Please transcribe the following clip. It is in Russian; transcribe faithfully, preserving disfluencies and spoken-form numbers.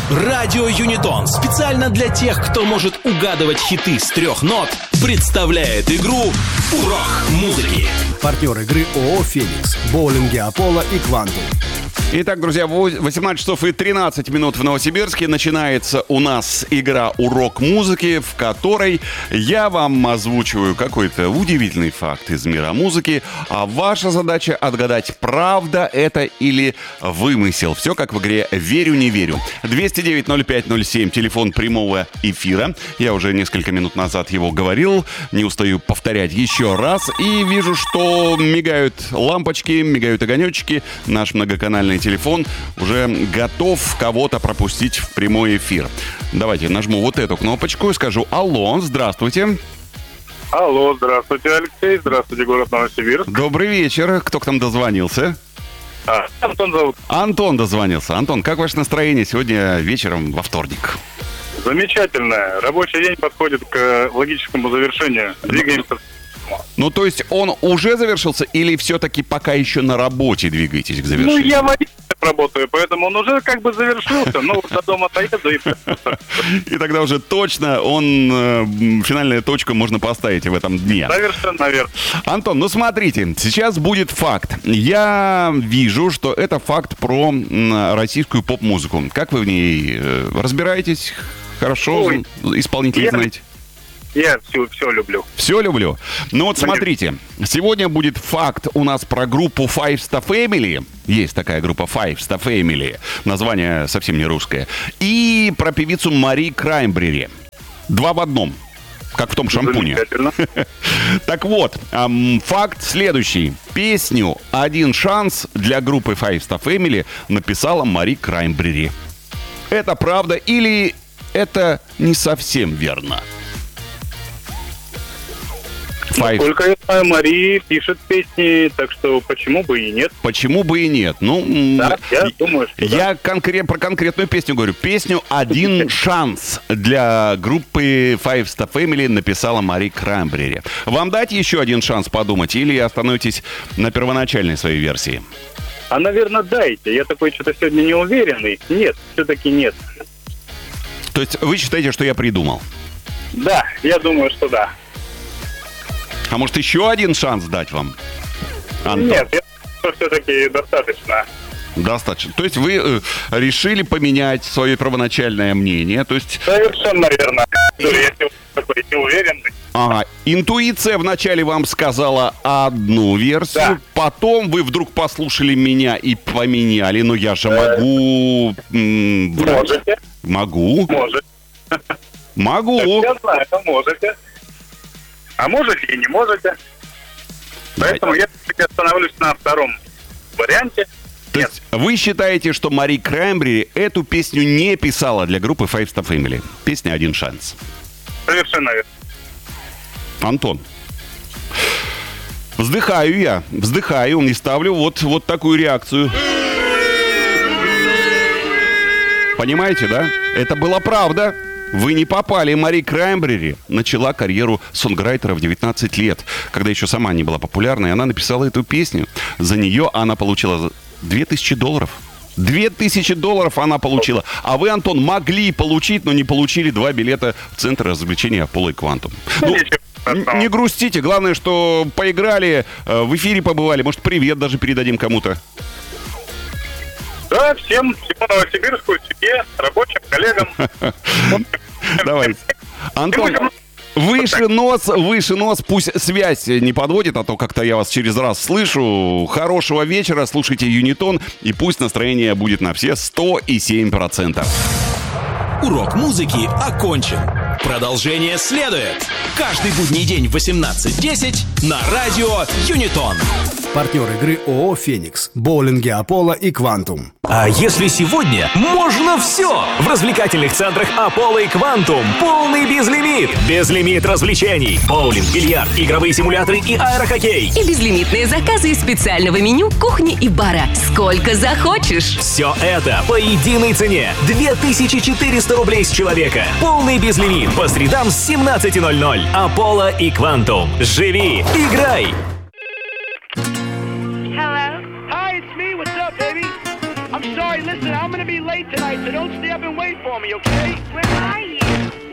Радио Юнитон специально для тех, кто может угадывать хиты с трех нот, представляет игру «Урок музыки». Партнер игры ООО «Феникс», боулинги «Аполло» и «Квантум». Итак, друзья, восемнадцать часов и тринадцать минут в Новосибирске. Начинается у нас игра «Урок музыки», в которой я вам озвучиваю какой-то удивительный факт из мира музыки, а ваша задача отгадать, правда это или вымысел. Все как в игре «Верю, не верю». двести девять ноль пять ноль семь, телефон прямого эфира. Я уже несколько минут назад его говорил, не устаю повторять еще раз. И вижу, что мигают лампочки, мигают огонечки. Наш многоканальный телефон уже готов кого-то пропустить в прямой эфир. Давайте нажму вот эту кнопочку и скажу: алло, здравствуйте. Алло, здравствуйте, Алексей, здравствуйте, город Новосибирск. Добрый вечер. Кто к нам дозвонился? А, Антон зовут. Антон дозвонился. Антон, как ваше настроение сегодня вечером во вторник? Замечательно. Рабочий день подходит к логическому завершению. Двигаемся. Ну, то есть он уже завершился или все-таки пока еще на работе двигаетесь к завершению? Ну, я водителем работаю, поэтому он уже как бы завершился. Ну, до дома доеду и... И тогда уже точно он, э, финальную точку можно поставить в этом дне. Совершенно верно. Антон, ну смотрите, сейчас будет факт. Я вижу, что это факт про м, российскую поп-музыку. Как вы в ней э, разбираетесь? Хорошо? Ой, исполнителей я... знаете? Я все, все люблю. Все люблю. Ну вот смотрите, сегодня будет факт у нас про группу Five Star Family. Есть такая группа Five Star Family. Название совсем не русское. И про певицу Мари Краймбрери. Два в одном. Как в том шампуне. Так вот, факт следующий. Песню «Один шанс» для группы Five Star Family написала Мари Краймбрери. Это правда или это не совсем верно? Five. Насколько я знаю, Мари пишет песни, так что почему бы и нет? Почему бы и нет? Ну, да, я думаю, что я да. конкрет, про конкретную песню говорю. Песню «Один шанс» для группы Five Star Family написала Мари Краймбрери. Вам дать еще один шанс подумать или остановитесь на первоначальной своей версии? А, наверное, дайте. Я такой что-то сегодня не уверенный. Нет, все-таки нет. То есть вы считаете, что я придумал? Да, я думаю, что да. А может, еще один шанс дать вам, Антон? Нет, я думаю, что все-таки достаточно. Достаточно. То есть вы э, решили поменять свое первоначальное мнение, то есть... Совершенно верно. Я такой неуверенный. Ага. Интуиция вначале вам сказала одну версию, да. Потом вы вдруг послушали меня и поменяли. Но я же могу... М- можете. Могу. Можете. Могу. Я знаю, можете. А можете и не можете. Поэтому я остановлюсь на втором варианте. То Нет. есть вы считаете, что Мари Краймбрери эту песню не писала для группы Five Star Family? Песня «Один шанс». Совершенно верно. Антон. Вздыхаю я. Вздыхаю и ставлю вот, вот такую реакцию. Понимаете, да? Это была правда. Вы не попали. Мари Краймбрери начала карьеру сонграйтера в девятнадцать лет, когда еще сама не была популярна, и она написала эту песню. За нее она получила две тысячи долларов. Две тысячи долларов она получила. А вы, Антон, могли получить, но не получили два билета в центр развлечения «Аполло» и «Квантум». Ну, не грустите. Главное, что поиграли, в эфире побывали. Может, привет даже передадим кому-то. Да, всем, всему Новосибирску, себе, рабочим, коллегам. Давайте. Антон, выше нос, выше нос, пусть связь не подводит, а то как-то я вас через раз слышу. Хорошего вечера, слушайте Юнитон, и пусть настроение будет на все сто семь процентов. Урок музыки окончен. Продолжение следует. Каждый будний день в восемнадцать десять на радио Юнитон. Партнер игры ООО «Феникс», боулинги «Аполло» и «Квантум». А если сегодня можно все? В развлекательных центрах «Аполло» и «Квантум» полный безлимит. Безлимит развлечений. Боулинг, бильярд, игровые симуляторы и аэрохоккей. И безлимитные заказы из специального меню кухни и бара. Сколько захочешь. Все это по единой цене. две тысячи четыреста рублей с человека. Полный безлимит по средам с семнадцати ноль-ноль. «Аполло» и «Квантум». Живи, играй. Hello? Hi, it's me. What's up, baby? I'm sorry. Listen, I'm going to be late tonight, so don't stay up and wait for for me, okay? Where are you?